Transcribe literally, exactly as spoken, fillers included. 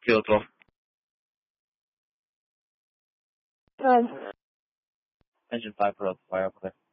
Kilo twelve. Um, Engine five, put out the fire up there.